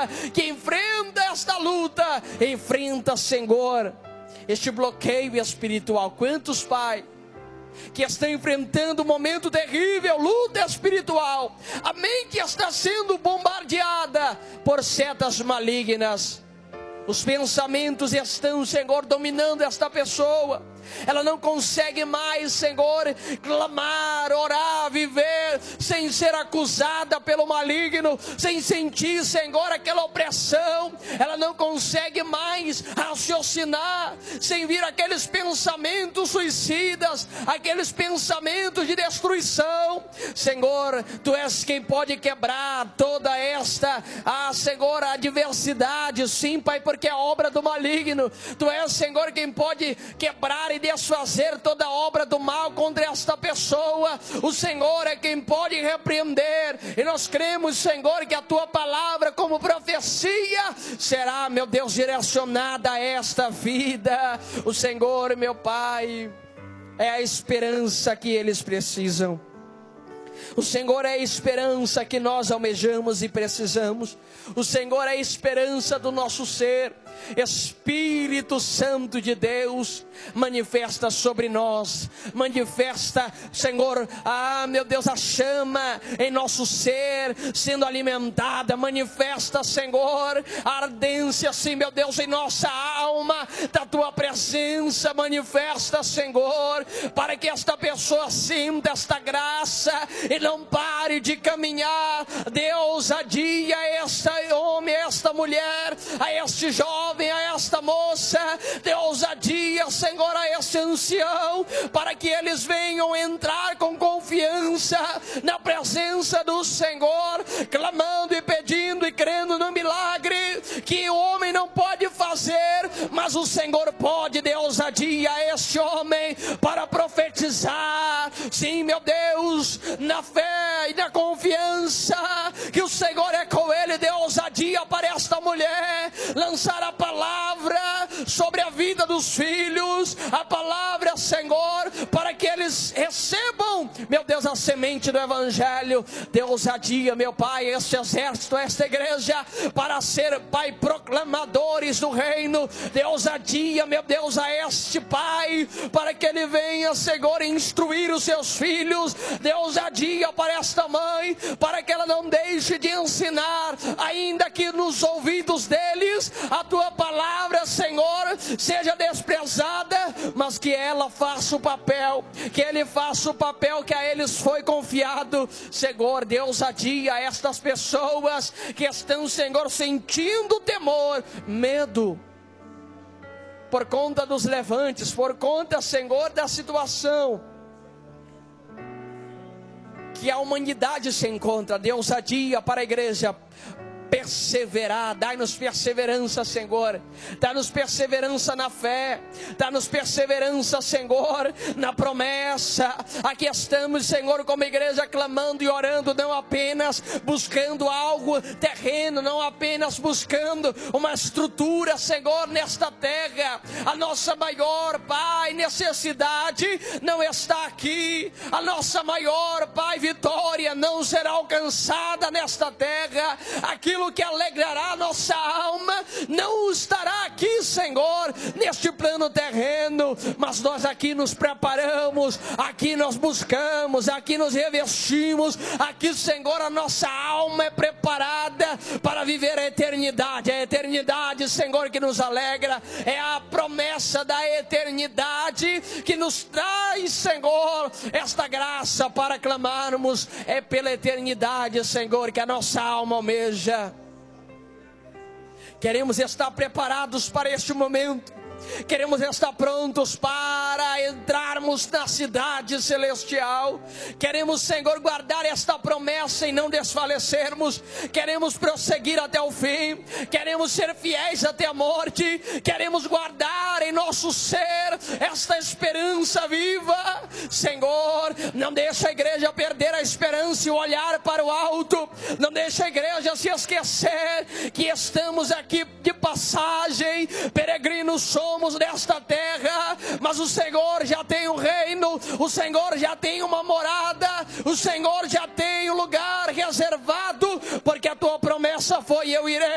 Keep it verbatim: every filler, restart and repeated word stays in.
que enfrenta esta luta, enfrenta, Senhor, este bloqueio espiritual. Quantos, Pai, que estão enfrentando um momento terrível, luta espiritual, amém, que está sendo bombardeada por setas malignas. Os pensamentos estão, Senhor, dominando esta pessoa. Ela não consegue mais, Senhor, clamar, orar, viver sem ser acusada pelo maligno, sem sentir, Senhor, aquela opressão. Ela não consegue mais raciocinar sem vir aqueles pensamentos suicidas, aqueles pensamentos de destruição. Senhor, Tu és quem pode quebrar toda esta, ah, Senhor, adversidade. Sim, Pai, porque é obra do maligno. Tu és, Senhor, quem pode quebrar e desfazer toda obra do mal contra esta pessoa. O Senhor é quem pode repreender, e nós cremos, Senhor, que a Tua palavra como profecia será, meu Deus, direcionada a esta vida. O Senhor, meu Pai, é a esperança que eles precisam. O Senhor é a esperança que nós almejamos e precisamos. O Senhor é a esperança do nosso ser. Espírito Santo de Deus, manifesta sobre nós, manifesta, Senhor, ah, meu Deus, a chama em nosso ser sendo alimentada, manifesta, Senhor, a ardência, sim, meu Deus, em nossa alma, da Tua presença, manifesta, Senhor, para que esta pessoa sinta esta graça e não pare de caminhar. Deus, adia a este homem, a esta mulher, a este jovem, a esta moça, de ousadia, Senhor, a este ancião, para que eles venham entrar com confiança na presença do Senhor, clamando e pedindo e crendo no milagre que o homem não pode fazer, mas o Senhor pode. De ousadia a este homem para profetizar, sim, meu Deus, na fé e na confiança que o Senhor é com ele. De ousadia para esta mulher lançar a palavra sobre a vida dos filhos, a palavra, Senhor, para que eles recebam, meu Deus, a semente do Evangelho. De ousadia, meu Pai, este exército, esta igreja, para ser, Pai, proclamadores do reino. De ousadia, meu Deus, a este Pai, para que ele venha, Senhor, instruir os seus filhos. De ousadia para esta mãe, para que ela não deixe de ensinar, ainda que nos ouvidos deles a Tua palavra, Senhor, seja desprezada, mas que ela faça o papel, que ele faça o papel que a eles foi confiado. Senhor, Deus, ousadia a estas pessoas que estão, Senhor, sentindo temor, medo, por conta dos levantes, por conta, Senhor, da situação que a humanidade se encontra. Deus, ousadia para a igreja perseverar. Dai-nos perseverança, Senhor. Dá-nos perseverança na fé. Dá-nos perseverança, Senhor, na promessa. Aqui estamos, Senhor, como igreja, clamando e orando, não apenas buscando algo terreno, não apenas buscando uma estrutura, Senhor, nesta terra. A nossa maior, Pai, necessidade não está aqui. A nossa maior, Pai, vitória não será alcançada nesta terra. Aquilo que alegrará a nossa alma não estará aqui, Senhor, neste plano terreno, mas nós aqui nos preparamos, aqui nós buscamos, aqui nos revestimos, aqui, Senhor, a nossa alma é preparada para viver a eternidade. A eternidade, Senhor, que nos alegra, é a promessa da eternidade que nos traz, Senhor, esta graça para clamarmos. É pela eternidade, Senhor, que a nossa alma almeja. Queremos estar preparados para este momento. Queremos estar prontos para entrarmos na cidade celestial. Queremos, Senhor, guardar esta promessa e não desfalecermos. Queremos prosseguir até o fim. Queremos ser fiéis até a morte. Queremos guardar em nosso ser esta esperança viva. Senhor, não deixa a igreja perder a esperança e o olhar para o alto. Não deixa a igreja se esquecer que estamos aqui de passagem, peregrinos somos nesta terra, mas o Senhor já tem um reino, o Senhor já tem uma morada, o Senhor já tem um lugar reservado, porque a Tua promessa foi: eu irei